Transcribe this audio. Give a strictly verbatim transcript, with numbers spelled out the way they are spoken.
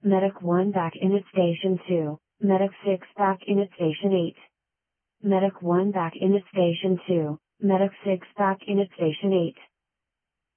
Medic one back in at station two, Medic six back in at station eight. Medic one back in at station two, Medic six back in at station eight.